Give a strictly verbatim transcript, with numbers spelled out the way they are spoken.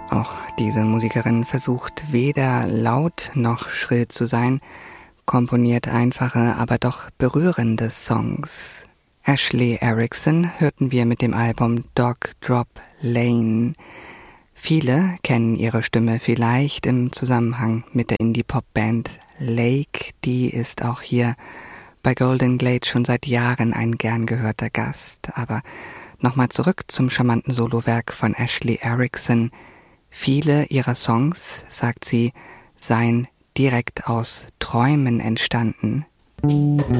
Auch diese Musikerin versucht weder laut noch schrill zu sein, komponiert einfache, aber doch berührende Songs. Ashley Erickson hörten wir mit dem Album Dog Drop Lane. Viele kennen ihre Stimme vielleicht im Zusammenhang mit der Indie-Pop-Band Lake. Die ist auch hier bei Golden Glade schon seit Jahren ein gern gehörter Gast. Aber nochmal zurück zum charmanten Solowerk von Ashley Erickson. Viele ihrer Songs, sagt sie, seien direkt aus Träumen entstanden.